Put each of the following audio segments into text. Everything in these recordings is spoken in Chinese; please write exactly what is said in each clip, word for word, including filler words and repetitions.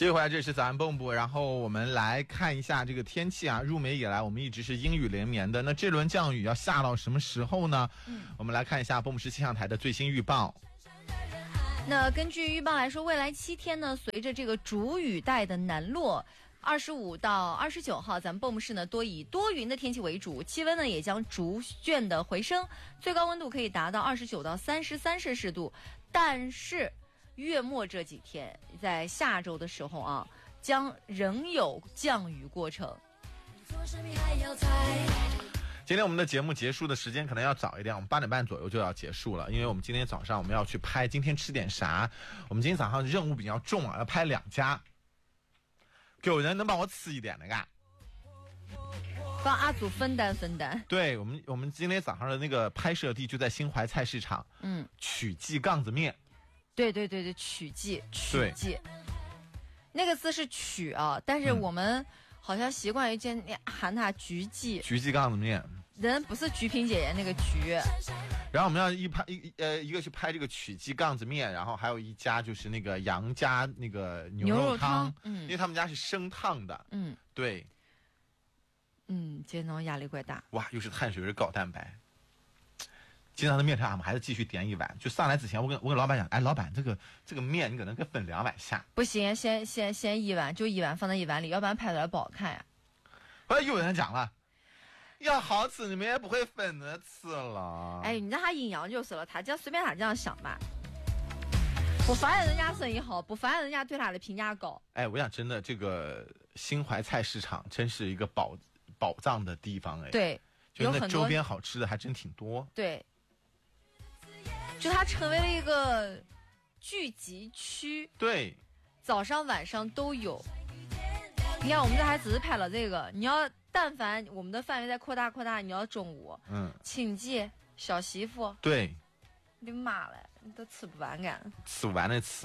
接回来，这是早安蹦蹦，然后我们来看一下这个天气啊。入梅以来，我们一直是阴雨连绵的，那这轮降雨要下到什么时候呢？嗯，我们来看一下蹦蹦市气象台的最新预报。 那根据预报来说，未来七天呢，随着这个主雨带的南落，二十五到二十九号，咱们蹦蹦市呢多以多云的天气为主，气温呢也将逐渐的回升，最高温度可以达到二十九到三十三摄氏度。但是月末这几天，在下周的时候啊，将仍有降雨过程。 今天我们的节目结束的时间可能要早一点，我们八点半左右就要结束了，因为我们今天早上我们要去拍今天吃点啥。我们今天早上任务比较重啊，要拍两家，有人能帮我吃一点的嘎？ 帮阿祖分担分担。 对，我们我们今天早上的那个拍摄地就在新怀菜市场，嗯，曲记杠子面。对对对对，曲记曲记，那个字是曲啊，但是我们好像习惯于见喊它菊记。 菊记杠子面， 人不是菊萍姐姐那个菊。 然后我们要一拍一呃一个去拍这个曲记杠子面，然后还有一家就是那个杨家那个牛肉汤， 牛肉汤嗯， 因为他们家是生烫的，嗯，对， 嗯，今天压力怪大。 哇，又是碳水又是高蛋白。今天的面条我们还是继续点一碗，就上来之前我跟我跟老板讲，哎，老板这个这个面你可能给分两碗下。 不行，先先先一碗，就一碗放在一碗里，要不然拍出来不好看呀。 后来有人讲了，要好吃你们也不会分着吃了。 哎，你让他阴阳就是了，他这样随便他这样想吧。不发现人家生意好，不发现人家对他的评价高。 哎，我想真的这个新怀菜市场真是一个宝宝藏的地方哎。 对， 就那周边好吃的还真挺多。 对。就它成为了一个聚集区， 对， 早上晚上都有。你看我们这还只是拍了这个，你要但凡我们的范围再扩大扩大，你要中午，嗯，亲戚小媳妇， 对， 你的妈嘞，你都吃不完干， 吃不完的吃。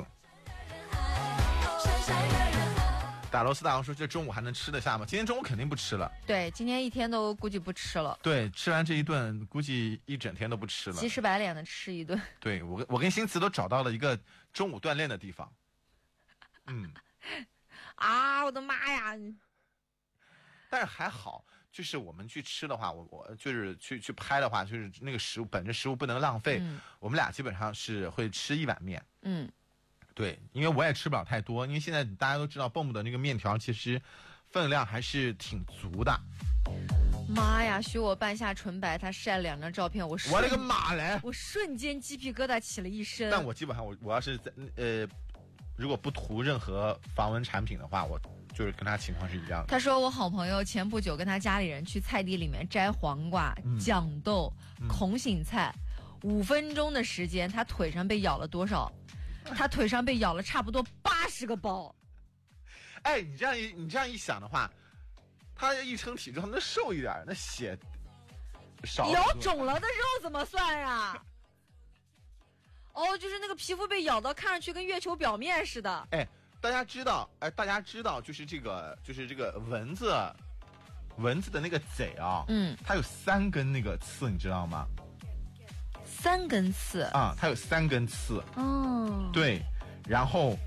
打螺丝大王说：“这中午还能吃得下吗？今天中午肯定不吃了。 对，今天一天都估计不吃了。 对，吃完这一顿，估计一整天都不吃了。 急赤白脸的吃一顿。 对我跟我跟新慈都找到了一个中午锻炼的地方。嗯， 啊，我的妈呀！ 但是还好，就是我们去吃的话，我我就是去去拍的话，就是那个食物本着食物不能浪费，嗯、我们俩基本上是会吃一碗面。嗯。”对，因为我也吃不了太多，因为现在大家都知道蹦蹦的那个面条其实分量还是挺足的。 妈呀，许我半夏纯白，他晒了两张照片，我我勒个妈嘞！ 我瞬间鸡皮疙瘩起了一身。 但我基本上我我要是在呃，如果不涂任何防蚊产品的话，我就是跟他情况是一样的。 他说我好朋友前不久跟他家里人去菜地里面摘黄瓜、嗯、豇豆、孔心菜，五分钟的时间，他腿上被咬了多少？他腿上被咬了差不多八十个包。 哎，你这样一你这样一想的话，他一称体重，那瘦一点，那血少。 咬肿了的肉怎么算呀？哦，就是那个皮肤被咬到，看上去跟月球表面似的。 哎，大家知道，哎，大家知道，就是这个，就是这个蚊子，蚊子的那个嘴啊，嗯，它有三根那个刺，你知道吗？ 三根刺啊，它有三根刺。 哦， 对，然后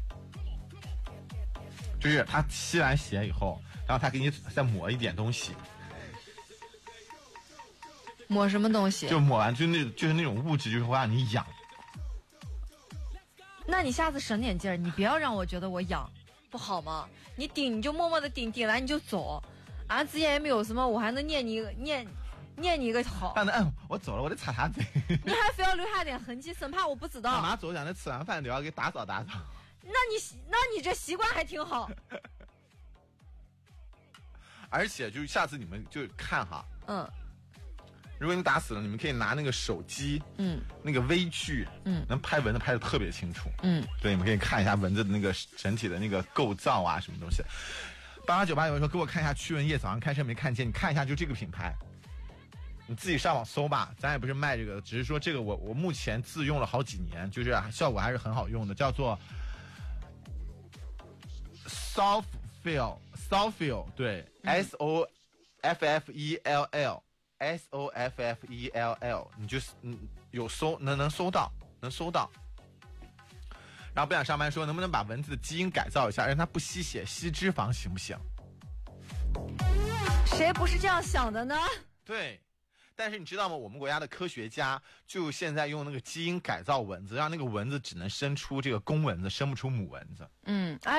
就是它吸完血以后，然后它给你再抹一点东西。 抹什么东西？ 就抹完就那就是那种物质，就是会让你痒。 那你下次省点劲儿，你不要让我觉得我痒，不好吗？你顶你就默默的顶，顶完你就走，啊，之前也没有什么，我还能念你一个念。念你一个好， 但嗯，我走了，我得擦擦嘴。 你还非要留下点痕迹，生怕我不知道。 干嘛走讲那吃完饭都要给打扫打扫？ 那你那你这习惯还挺好。 而且就是下次你们就看哈，嗯，如果你打死了，你们可以拿那个手机，嗯，那个微距，嗯，能拍蚊子拍的特别清楚，嗯，对，你们可以看一下蚊子的那个整体的那个构造啊，什么东西。八八九八有人说给我看一下驱蚊液，早上开车没看见，你看一下就这个品牌。你自己上网搜吧，咱也不是卖这个，只是说这个我我目前自用了好几年，就是效果还是很好用的，叫做 Softfeel Softfeel 对、嗯、S O F F E L L S O F F E L L 你就是嗯有搜能能搜到能搜到。 然后不想上班，说能不能把蚊子的基因改造一下，让它不吸血吸脂肪，行不行？ 谁不是这样想的呢？ 对。但是你知道吗？我们国家的科学家就现在用那个基因改造蚊子，让那个蚊子只能生出这个公蚊子，生不出母蚊子。 嗯。